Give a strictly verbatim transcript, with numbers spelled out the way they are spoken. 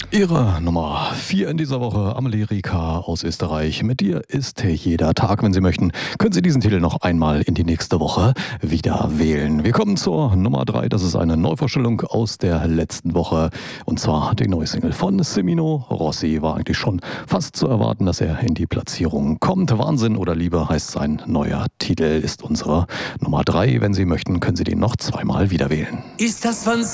Ihre Nummer vier in dieser Woche, Amelie Rika aus Österreich. Mit dir ist jeder Tag. Wenn Sie möchten, können Sie diesen Titel noch einmal in die nächste Woche wieder wählen. Wir kommen zur Nummer drei. Das ist eine Neuvorstellung aus der letzten Woche. Und zwar die neue Single von Semino Rossi. War eigentlich schon fast zu erwarten, dass er in die Platzierung kommt. Wahnsinn oder Liebe heißt sein neuer Titel, ist unsere Nummer drei. Wenn Sie möchten, können Sie den noch zweimal wieder wählen. Ist das von